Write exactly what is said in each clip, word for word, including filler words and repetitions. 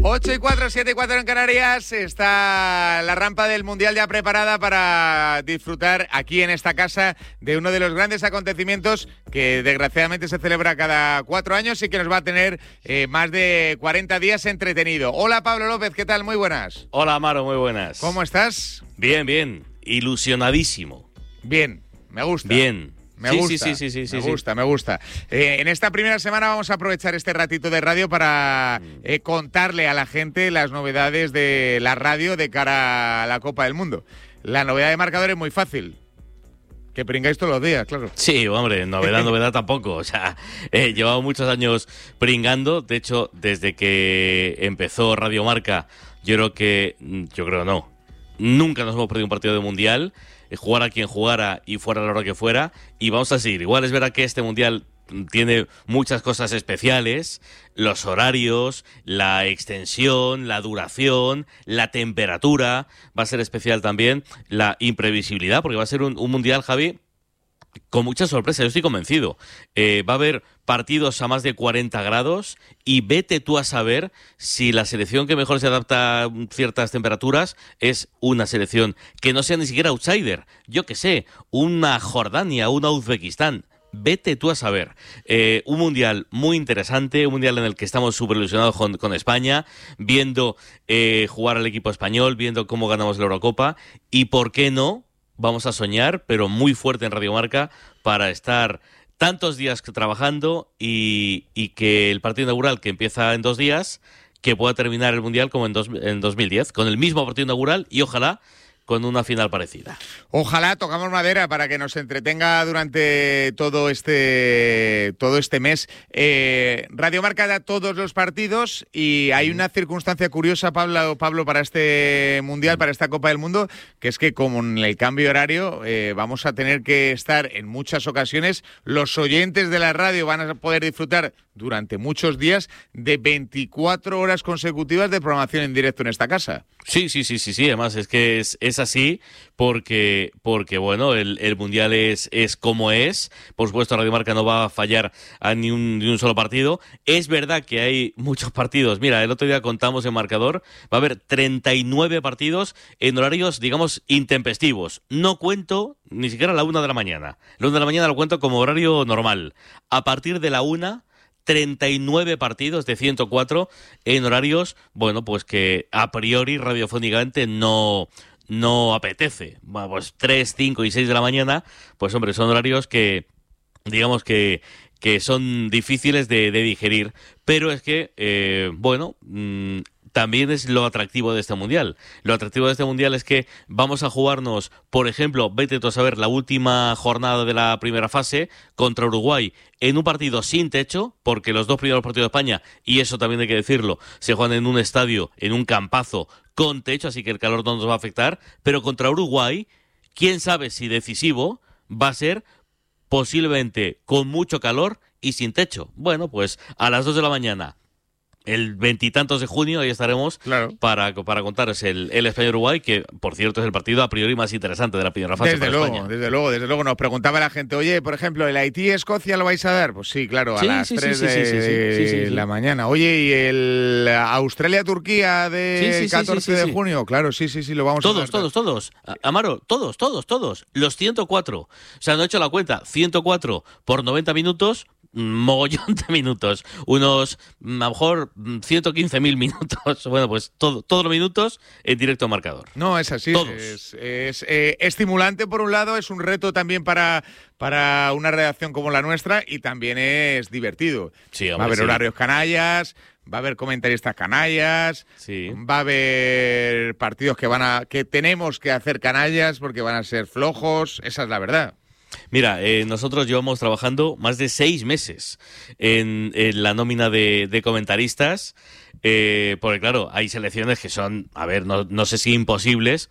ocho y cuatro, siete y cuatro en Canarias. Está la rampa del Mundial ya preparada para disfrutar aquí en esta casa de uno de los grandes acontecimientos que desgraciadamente se celebra cada cuatro años y que nos va a tener eh, más de cuarenta días entretenido. Hola Pablo López, ¿qué tal? Muy buenas. Hola Amaro, muy buenas. ¿Cómo estás? Bien, bien. Ilusionadísimo. Bien, me gusta. Bien. Me sí, gusta, sí, sí, sí, sí, me sí. gusta, me gusta. Eh, en esta primera semana vamos a aprovechar este ratito de radio para eh, contarle a la gente las novedades de la radio de cara a la Copa del Mundo. La novedad de marcador es muy fácil. Que pringáis todos los días, claro. Sí, hombre, novedad, novedad tampoco. O sea, he llevado muchos años pringando. De hecho, desde que empezó Radio Marca, yo creo que, yo creo no, nunca nos hemos perdido un partido de Mundial. Jugar a quien jugara y fuera a la hora que fuera, y vamos a seguir. Igual es verdad que este Mundial tiene muchas cosas especiales, los horarios, la extensión, la duración, la temperatura, va a ser especial también la imprevisibilidad, porque va a ser un, un Mundial, Javi, con mucha sorpresa, yo estoy convencido. Eh, va a haber partidos a más de cuarenta grados y vete tú a saber si la selección que mejor se adapta a ciertas temperaturas es una selección que no sea ni siquiera outsider. Yo qué sé, una Jordania, una Uzbekistán. Vete tú a saber. Eh, un mundial muy interesante, un mundial en el que estamos súper ilusionados con, con España, viendo eh, jugar al equipo español, viendo cómo ganamos la Eurocopa y, ¿por qué no?, vamos a soñar, pero muy fuerte en Radio Marca, para estar tantos días trabajando y, y que el partido inaugural, que empieza en dos días, que pueda terminar el Mundial como en, dos, en dos mil diez, con el mismo partido inaugural y ojalá con una final parecida. Ojalá, tocamos madera para que nos entretenga durante todo este todo este mes. Eh, Radio Marca da todos los partidos y hay una circunstancia curiosa, Pablo, Pablo, para este Mundial, para esta Copa del Mundo, que es que como en el cambio horario eh, vamos a tener que estar en muchas ocasiones, los oyentes de la radio van a poder disfrutar durante muchos días de veinticuatro horas consecutivas de programación en directo en esta casa. Sí, sí, sí, sí, sí. Además es que es, es así porque, porque bueno, el, el Mundial es, es como es. Por supuesto, Radio Marca no va a fallar a ni un, ni un solo partido. Es verdad que hay muchos partidos. Mira, el otro día contamos en marcador, va a haber treinta y nueve partidos en horarios, digamos, intempestivos. No cuento ni siquiera a la una de la mañana. La una de la mañana lo cuento como horario normal. A partir de la una... treinta y nueve partidos de ciento cuatro en horarios, bueno, pues que a priori radiofónicamente no, no apetece. Bueno, pues tres, cinco y seis de la mañana, pues hombre, son horarios que, digamos que, que son difíciles de, de digerir, pero es que, eh, bueno, mmm, también es lo atractivo de este Mundial. Lo atractivo de este Mundial es que vamos a jugarnos, por ejemplo, vete tú a saber, la última jornada de la primera fase contra Uruguay en un partido sin techo, porque los dos primeros partidos de España, y eso también hay que decirlo, se juegan en un estadio, en un campazo con techo, así que el calor no nos va a afectar, pero contra Uruguay, quién sabe si decisivo, va a ser posiblemente con mucho calor y sin techo. Bueno, pues a las dos de la mañana, el veintitantos de junio, ahí estaremos, claro, para, para contaros el, el España-Uruguay, que por cierto es el partido a priori más interesante de la primera fase. Desde para luego, España. desde luego, desde luego. Nos preguntaba la gente, oye, por ejemplo, ¿el Haití-Escocia lo vais a dar? Pues sí, claro, a sí, las sí, tres sí, sí, de sí, sí, sí, sí, sí. la mañana. Oye, ¿y el Australia-Turquía de sí, sí, sí, catorce sí, sí, sí. de junio? Claro, sí, sí, sí, lo vamos todos, a dar. Todos, todos, todos. Amaro, todos, todos, todos. Los ciento cuatro. O sea, no he hecho la cuenta. ciento cuatro por noventa minutos, mogollón de minutos. Unos, a lo mejor, ciento quince mil minutos. Bueno, pues todo, todos los minutos en directo marcador. No, es así. Todos. Es, es eh, estimulante por un lado, es un reto también para, para una redacción como la nuestra y también es divertido. Sí, hombre, va a haber sí. horarios canallas, va a haber comentaristas canallas, sí. va a haber partidos que van a que tenemos que hacer canallas porque van a ser flojos, esa es la verdad. Mira, eh, nosotros llevamos trabajando más de seis meses en, en la nómina de, de comentaristas, eh, porque claro, hay selecciones que son, a ver, no, no sé si imposibles,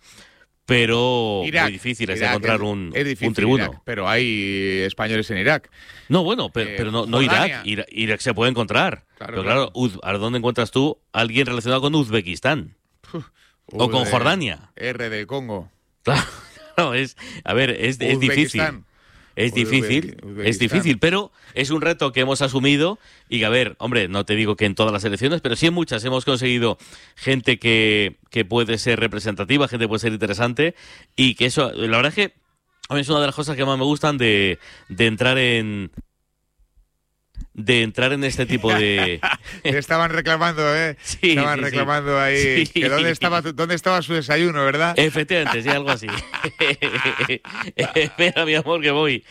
pero Irak, muy difíciles de Irak, encontrar es, un, es difícil, un tribuno. Irak, pero hay españoles en Irak. No, bueno, pero, Eh, pero no, no Jordania. Irak. Irak. Irak se puede encontrar. Claro, pero claro, Uz, ¿a dónde encuentras tú a alguien relacionado con Uzbekistán? Uf, o con de, Jordania. R de Congo. Claro, es, a ver, es, es difícil. Es difícil, Uzbekistán. es difícil, pero es un reto que hemos asumido y que, a ver, hombre, no te digo que en todas las elecciones, pero sí en muchas hemos conseguido gente que, que puede ser representativa, gente que puede ser interesante y que eso, la verdad es que a mí es una de las cosas que más me gustan de, de entrar en... de entrar en este tipo de... Te estaban reclamando, ¿eh? Sí, estaban sí, reclamando ahí. sí. Que dónde estaba, tu- dónde estaba su desayuno, ¿verdad? Efectivamente, sí, algo así. Espera, mi amor, que voy.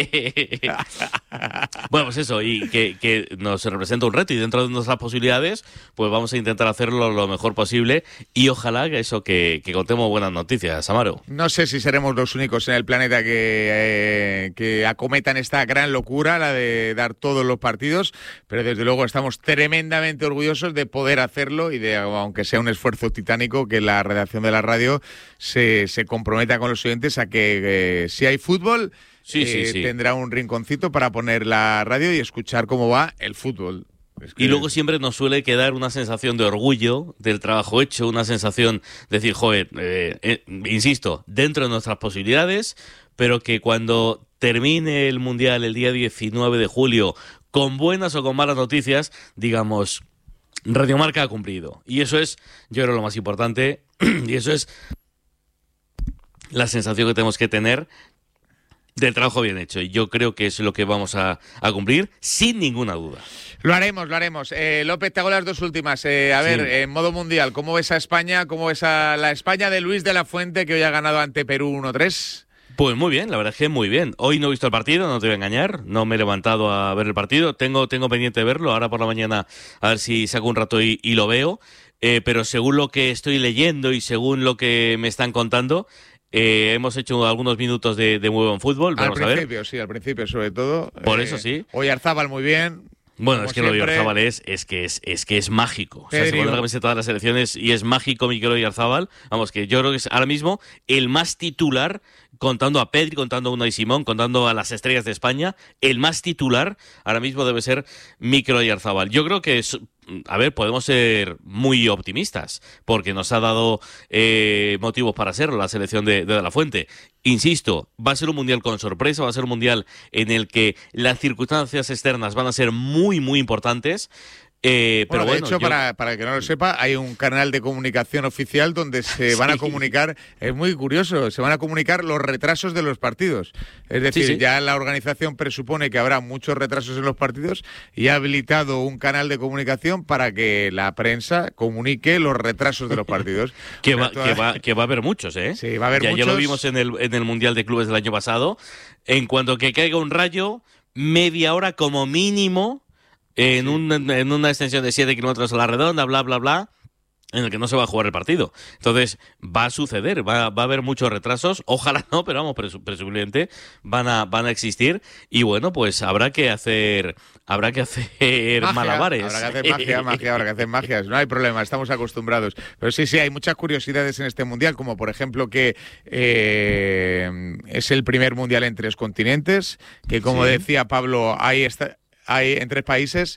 Bueno, pues eso, y que, que nos representa un reto y dentro de nuestras posibilidades, pues vamos a intentar hacerlo lo mejor posible y ojalá que eso, que, que contemos buenas noticias, Amaro. No sé si seremos los únicos en el planeta que, eh, que acometan esta gran locura, la de dar todos los partidos, pero desde luego estamos tremendamente orgullosos de poder hacerlo y de, aunque sea un esfuerzo titánico, que la redacción de la radio se, se comprometa con los oyentes a que eh, si hay fútbol, Sí, eh, sí, sí. tendrá un rinconcito para poner la radio y escuchar cómo va el fútbol. Es que Y luego siempre nos suele quedar una sensación de orgullo del trabajo hecho, una sensación de decir, joder, eh, eh, insisto, dentro de nuestras posibilidades, pero que cuando termine el Mundial el día diecinueve de julio, con buenas o con malas noticias, digamos, Radio Marca ha cumplido. Y eso es, yo creo, lo más importante, y eso es la sensación que tenemos que tener del trabajo bien hecho. Y yo creo que es lo que vamos a, a cumplir, sin ninguna duda. Lo haremos, lo haremos. Eh, López, te hago las dos últimas. Eh, a Sí. ver, en modo mundial, ¿cómo ves a España? ¿Cómo ves a la España de Luis de la Fuente, que hoy ha ganado ante Perú uno tres? Pues muy bien, la verdad es que muy bien. Hoy no he visto el partido, no te voy a engañar, no me he levantado a ver el partido, tengo, tengo pendiente de verlo, ahora por la mañana a ver si saco un rato y, y lo veo, eh, pero según lo que estoy leyendo y según lo que me están contando, eh, hemos hecho algunos minutos de, de muy buen fútbol, Al vamos a ver. principio, sí, al principio sobre todo. Por eso sí. Oyarzábal muy bien. Bueno, como es que lo de siempre. Oyarzábal es, es que es, es que es mágico. O sea, se Pedri, pone la ¿no? camiseta de las selecciones y es mágico Mikel Oyarzábal. Vamos, que yo creo que es ahora mismo el más titular, contando a Pedri, contando a Unai Simón, contando a las estrellas de España, el más titular ahora mismo debe ser Mikel Oyarzábal. Yo creo que es, a ver, podemos ser muy optimistas, porque nos ha dado eh, motivos para serlo la selección de, de De La Fuente. Insisto, va a ser un mundial con sorpresa, va a ser un mundial en el que las circunstancias externas van a ser muy, muy importantes. Eh, pero Bueno, de bueno, hecho, yo- para, para el que no lo sepa, hay un canal de comunicación oficial donde se van a Sí. comunicar, es muy curioso, se van a comunicar los retrasos de los partidos. Es decir, Sí, sí. ya la organización presupone que habrá muchos retrasos en los partidos y ha habilitado un canal de comunicación para que la prensa comunique los retrasos de los partidos. Que O sea, va, toda- que, va, que va a haber muchos, ¿eh? Sí, va a haber ya, ya lo muchos. vimos en el, en el Mundial de Clubes del año pasado. En cuanto que caiga un rayo, media hora como mínimo, en, un, en una extensión de siete kilómetros a la redonda, bla, bla, bla, en el que no se va a jugar el partido. Entonces, va a suceder, va, va a haber muchos retrasos. Ojalá no, pero vamos, presu- presumiblemente van a, van a existir. Y bueno, pues habrá que hacer, habrá que hacer Magia. malabares. Habrá que hacer magia, magia, habrá que hacer magias. No hay problema, estamos acostumbrados. Pero sí, sí, hay muchas curiosidades en este mundial, como por ejemplo que eh, es el primer mundial en tres continentes, que como Sí. decía Pablo, hay, esta- hay en tres países.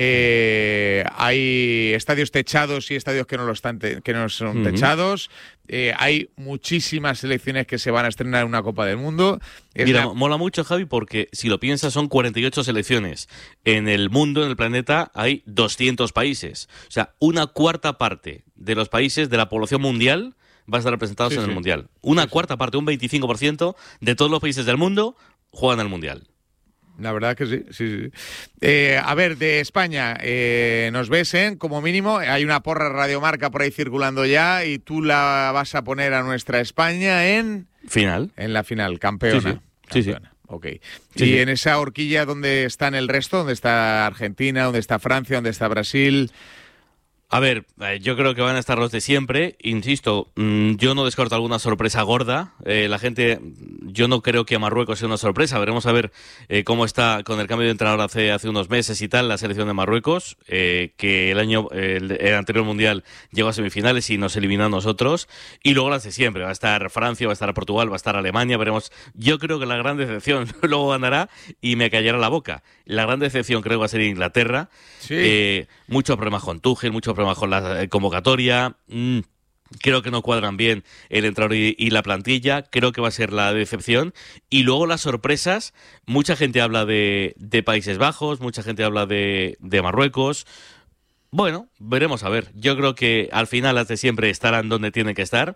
Eh, hay estadios techados y estadios que no lo están te- que no son Ujú. techados. Eh, hay muchísimas selecciones que se van a estrenar en una Copa del Mundo. Es Mira, la- mola mucho, Javi, porque si lo piensas son cuarenta y ocho selecciones. En el mundo, en el planeta, hay doscientos países. O sea, una cuarta parte de los países de la población mundial va a estar representados Sí, en el sí. Mundial. Una Sí, sí. cuarta parte, un veinticinco por ciento de todos los países del mundo juegan al Mundial. La verdad que sí, sí, sí. Eh, a ver, de España, eh, nos ves, ¿eh? Como mínimo, hay una porra radiomarca por ahí circulando ya y tú la vas a poner a nuestra España en, Final. en la final, campeona. Sí, sí. Sí, sí. Campeona. Ok. Sí, y sí. en esa horquilla, ¿dónde están el resto? ¿Dónde está Argentina? ¿Dónde está Francia? ¿Dónde está Brasil? A ver, eh, yo creo que van a estar los de siempre. Insisto, mm, yo no descarto alguna sorpresa gorda. Eh, la gente, yo no creo que Marruecos sea una sorpresa. Veremos a ver eh, cómo está con el cambio de entrenador hace, hace unos meses y tal, la selección de Marruecos, eh, que el año, el, el anterior mundial llegó a semifinales y nos eliminó a nosotros. Y luego las de siempre. Va a estar Francia, va a estar Portugal, va a estar Alemania. Veremos. Yo creo que la gran decepción luego ganará y me callará la boca. La gran decepción creo que va a ser Inglaterra. Sí. Eh, muchos problemas con Tuchel, muchos problemas con la eh, convocatoria. Mm, Creo que no cuadran bien el entrenador y, y la plantilla. Creo que va a ser la decepción. Y luego las sorpresas. Mucha gente habla de, de Países Bajos, mucha gente habla de, de Marruecos. Bueno, veremos a ver. Yo creo que al final las de siempre estarán donde tienen que estar.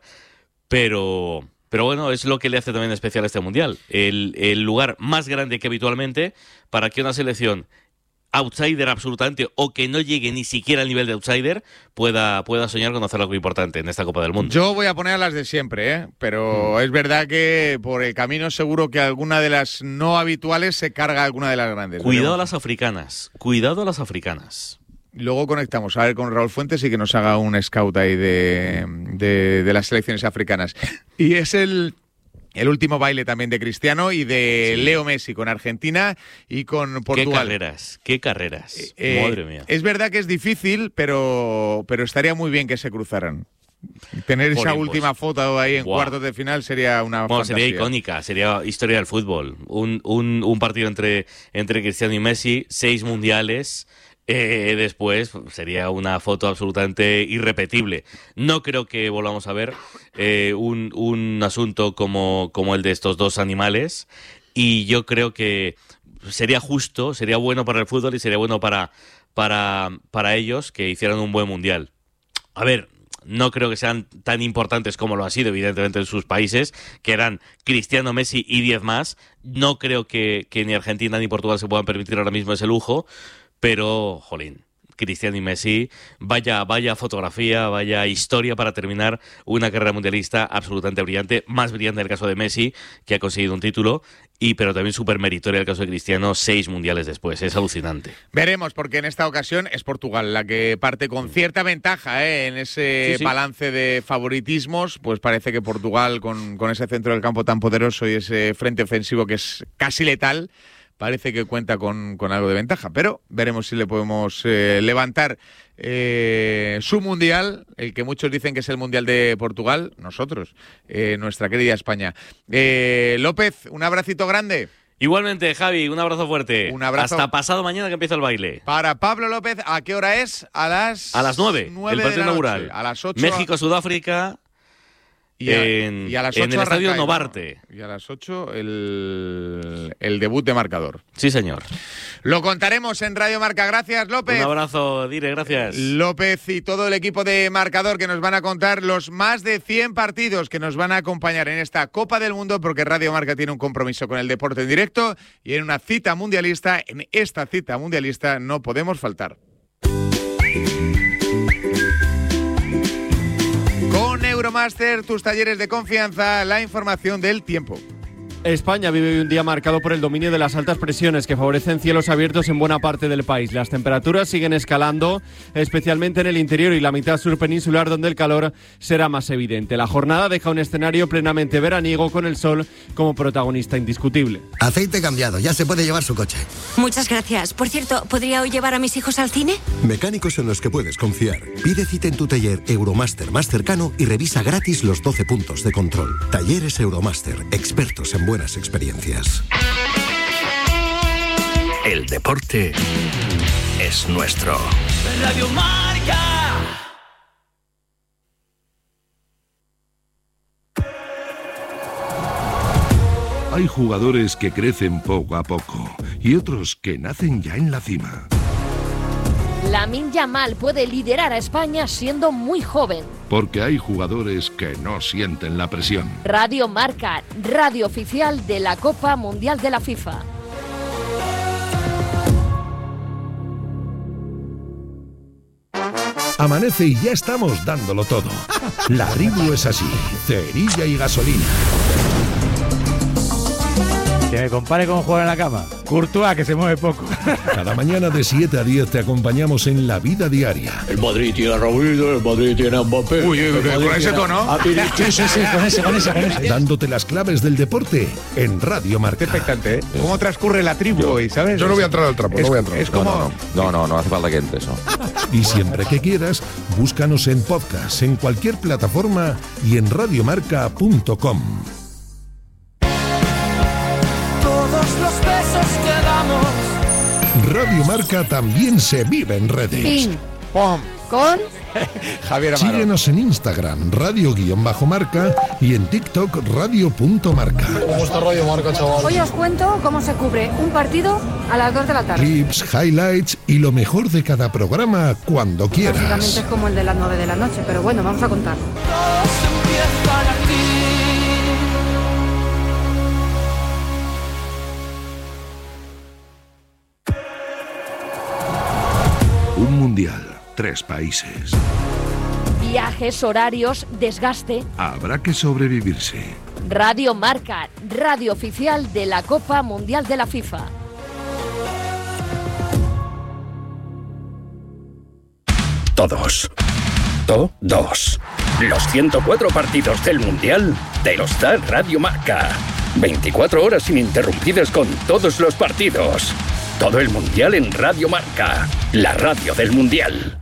Pero, pero bueno, es lo que le hace también especial a este Mundial. El, el lugar más grande que habitualmente para que una selección outsider absolutamente, o que no llegue ni siquiera al nivel de outsider, pueda, pueda soñar con hacer algo importante en esta Copa del Mundo. Yo voy a poner a las de siempre, ¿eh? Pero mm. es verdad que por el camino seguro que alguna de las no habituales se carga alguna de las grandes. Cuidado Veremos. a las africanas, cuidado a las africanas. Luego conectamos a ver con Raúl Fuentes y que nos haga un scout ahí de, de, de las selecciones africanas. Y es el... El último baile también de Cristiano y de sí. Leo Messi con Argentina y con Portugal. Qué carreras, qué carreras. Eh, Madre mía. Es verdad que es difícil, pero, pero estaría muy bien que se cruzaran. Tener Jolín, esa última pues, foto ahí en wow. cuartos de final sería una bueno, fantasía. Sería icónica, sería historia del fútbol. Un, un, un partido entre, entre Cristiano y Messi, seis mundiales... Eh, después sería una foto absolutamente irrepetible. No creo que volvamos a ver eh, un, un asunto como, como el de estos dos animales, y yo creo que sería justo, sería bueno para el fútbol y sería bueno para, para, para ellos que hicieran un buen mundial. A ver, no creo que sean tan importantes como lo ha sido evidentemente en sus países, que eran Cristiano, Messi y diez más. No creo que, que ni Argentina ni Portugal se puedan permitir ahora mismo ese lujo. Pero, jolín, Cristiano y Messi, vaya, vaya fotografía, vaya historia para terminar una carrera mundialista absolutamente brillante, más brillante en el caso de Messi, que ha conseguido un título, y pero también súper meritoria el caso de Cristiano, seis mundiales después, es alucinante. Veremos, porque en esta ocasión es Portugal la que parte con cierta ventaja ¿eh? en ese sí, sí. balance de favoritismos, pues parece que Portugal, con, con ese centro del campo tan poderoso y ese frente ofensivo que es casi letal, parece que cuenta con, con algo de ventaja, pero veremos si le podemos eh, levantar eh, su mundial, el que muchos dicen que es el mundial de Portugal, nosotros, eh, nuestra querida España. Eh, López, un abracito grande. Igualmente, Javi, un abrazo fuerte. Un abrazo. Hasta pasado mañana que empieza el baile. Para Pablo López, ¿a qué hora es? A las... A las nueve, nueve el partido inaugural. A las ocho. México-Sudáfrica. Y a, en, y a las en el estadio arranca, Novarte. Y a las ocho el, el debut de marcador. Sí, señor. Lo contaremos en Radio Marca. Gracias, López. Un abrazo, Dire, gracias. López y todo el equipo de Marcador que nos van a contar los más de cien partidos que nos van a acompañar en esta Copa del Mundo, porque Radio Marca tiene un compromiso con el deporte en directo y en una cita mundialista, en esta cita mundialista no podemos faltar. Con Euromaster, tus talleres de confianza, la información del tiempo. España vive un día marcado por el dominio de las altas presiones que favorecen cielos abiertos en buena parte del país. Las temperaturas siguen escalando, especialmente en el interior y la mitad sur peninsular, donde el calor será más evidente. La jornada deja un escenario plenamente veraniego con el sol como protagonista indiscutible. Aceite cambiado, ya se puede llevar su coche. Muchas gracias. Por cierto, ¿podría hoy llevar a mis hijos al cine? Mecánicos en los que puedes confiar. Pide cita en tu taller Euromaster más cercano y revisa gratis los doce puntos de control. Talleres Euromaster, expertos en buenas experiencias. El deporte es nuestro. Radio Marca. Hay jugadores que crecen poco a poco y otros que nacen ya en la cima. Lamine Yamal puede liderar a España siendo muy joven. Porque hay jugadores que no sienten la presión. Radio Marca, radio oficial de la Copa Mundial de la FIFA. Amanece y ya estamos dándolo todo. La tribu es así, cerilla y gasolina. Que me compare con jugar en la cama. Courtois, que se mueve poco. Cada mañana de siete a diez te acompañamos en la vida diaria. El Madrid tiene a Raúl, el Madrid tiene a Mbappé. Uy, uy, uy con ese tono. A sí, sí, sí, con ese, con ese, con ese. Dándote las claves del deporte en Radio Marca. Expectante, ¿eh? ¿Cómo transcurre la tribu hoy, sabes? Yo no voy a entrar al trapo, es, no voy a entrar. Es como... No, no, no, no, no hace falta que entre eso. Y siempre que quieras, búscanos en podcast, en cualquier plataforma y en radiomarca punto com. Los besos que damos. Radio Marca también se vive en redes. Ping, pom, Con Javier Amaro. Síguenos en Instagram, radio-marca y en TikTok, radio.marca. ¿Cómo está Radio Marca, chaval? Hoy os cuento cómo se cubre un partido a las dos de la tarde. Clips, highlights y lo mejor de cada programa cuando quieras. Básicamente es como el de las nueve de la noche, pero bueno, vamos a contar. Un mundial, tres países. Viajes, horarios, desgaste. Habrá que sobrevivirse. Radio Marca, radio oficial de la Copa Mundial de la FIFA. Todos. Todos. Los ciento cuatro partidos del Mundial te los da Radio Marca. veinticuatro horas ininterrumpidas con todos los partidos. Todo el Mundial en Radio Marca, la radio del Mundial.